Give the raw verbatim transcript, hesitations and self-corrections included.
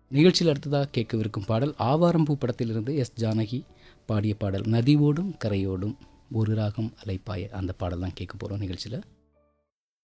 நிகழ்ச்சியில் அடுத்ததாக கேட்கவிருக்கும் பாடல் ஆவாரம்பூ படத்திலிருந்து எஸ் ஜானகி பாடிய பாடல். நதி ஓடும் கரையோடும் ஒரு ராகம் அலைப்பாய, அந்த பாடல் தான் கேட்க போகிறோம் நிகழ்ச்சியில்.